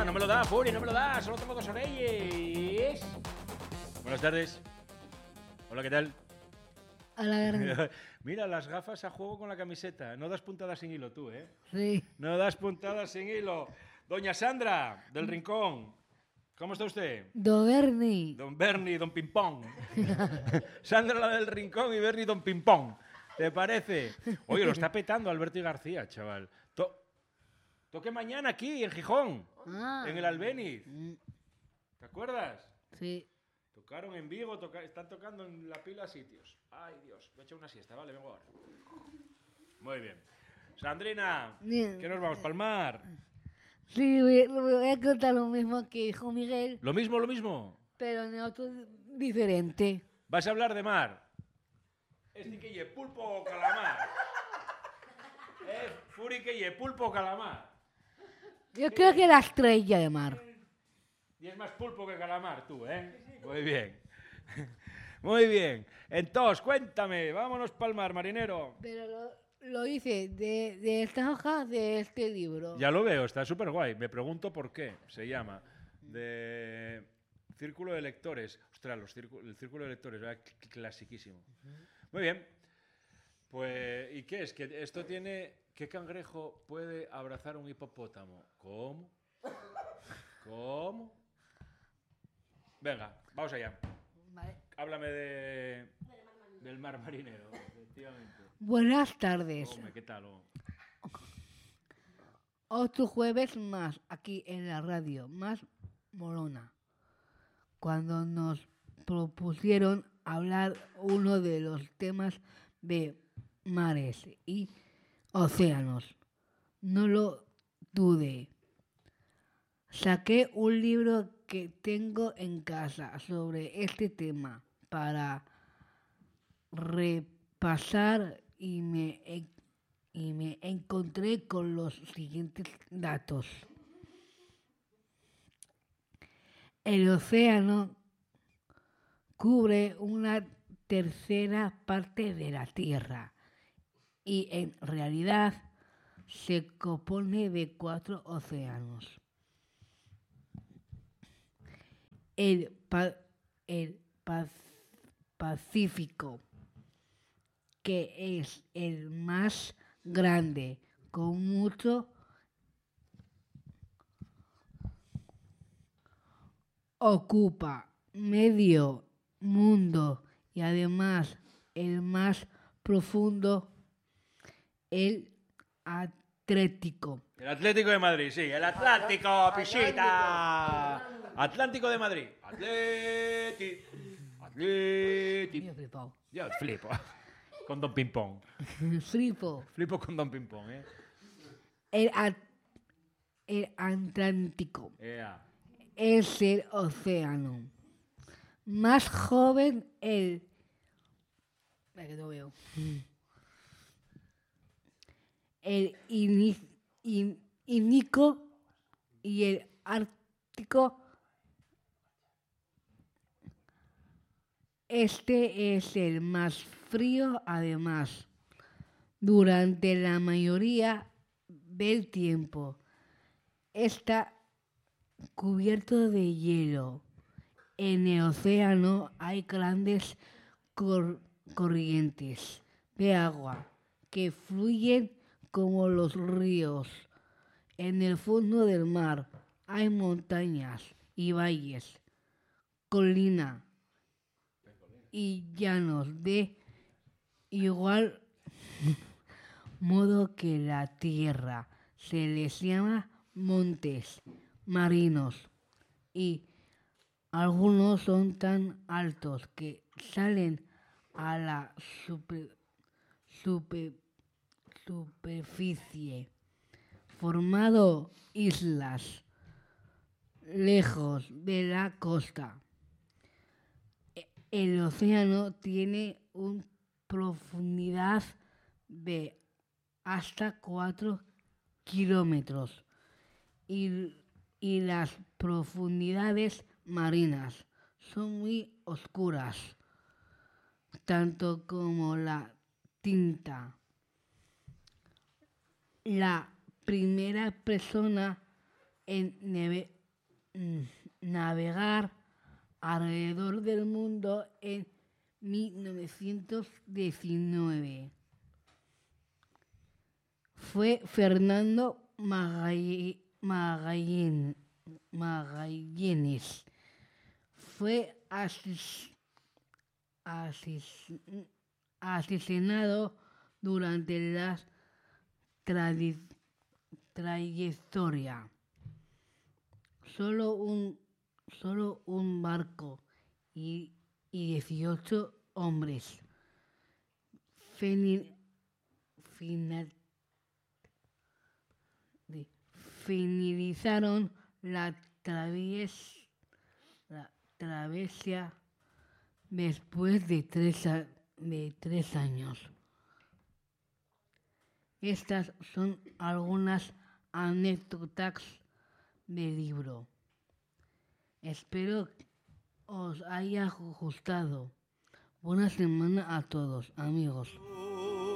no me lo da, Furi, no me lo da. Solo tengo 2 orelles. Buenas tardes. Hola, ¿qué tal? Hola, Mira, las gafas a juego con la camiseta. No das puntadas sin hilo tú, ¿eh? sí. No das puntadas sin hilo. Doña Sandra, del Rincón. ¿Cómo está usted? Don Bernie. Don Bernie, Don Pimpón. Sandra, la del Rincón, y Bernie, Don Pimpón. ¿Te parece? Oye, lo está petando Alberto y García, chaval. Toque mañana aquí, en Gijón. Ah. En el Albéniz. ¿Te acuerdas? Sí. Tocaron en Vigo, están tocando en la pila sitios. Ay, Dios, me he hecho una siesta, vale, vengo ahora. Muy bien. Sandrina, Bien. ¿qué nos vamos? ¿Palmar? Sí, voy a contar lo mismo que dijo Miguel, ¿Lo mismo, lo mismo? pero en otro diferente. ¿Vas a hablar de mar? ¿Este que ye pulpo o calamar? Furi que ye pulpo o calamar. Yo creo que la estrella de mar. Y es más pulpo que calamar tú, ¿eh? Muy bien. Muy bien. Entonces, cuéntame, vámonos palmar, marinero. Pero lo hice de estas hojas de este libro. Ya lo veo, está súper guay. Me pregunto por qué. Se llama de Círculo de Lectores. Ostras, el Círculo de Lectores, ¿verdad? Clasiquísimo. Muy bien. Pues, ¿y qué es? Que esto tiene... ¿Qué cangrejo puede abrazar un hipopótamo? ¿Cómo? ¿Cómo? Venga, vamos allá. Vale. Háblame del mar marinero, efectivamente. Buenas tardes. Hombre, ¿qué tal? Otro jueves más aquí en la radio, más molona. Cuando nos propusieron hablar uno de los temas de mares y océanos, no lo dudé. Saqué un libro que tengo en casa sobre este tema para repasar y me encontré con los siguientes datos. El océano cubre una tercera parte de la Tierra y en realidad se compone de 4 océanos. El Pacífico, que es el más grande, con mucho ocupa medio mundo y además el más profundo, el Atlántico. El Atlético de Madrid, sí, el Atlántico, Pichita. Atlántico de Madrid. Atleti. Me he flipado. Yo flipo. Con Don Pimpón. Flipo. Flipo con Don Pimpón, ¿eh? El Atlántico Ea. es el océano más joven, el... Espera que no veo. El Índico y el Ártico. Este es el más frío, además, durante la mayoría del tiempo. Está cubierto de hielo. En el océano hay grandes corrientes de agua que fluyen como los ríos. En el fondo del mar hay montañas y valles, colinas y llanos de igual modo que la tierra. Se les llama montes marinos y algunos son tan altos que salen a la superficie, formando islas lejos de la costa. El océano tiene una profundidad de hasta 4 kilómetros y las profundidades marinas son muy oscuras, tanto como la tinta. La primera persona en navegar alrededor del mundo en 1919. Fue Fernando Magallanes. Fue asesinado durante la trayectoria. Solo un barco y 18 hombres finalizaron la travesía después de 3 años. Estas son algunas anécdotas del libro. Espero os haya gustado. Buena semana a todos, amigos.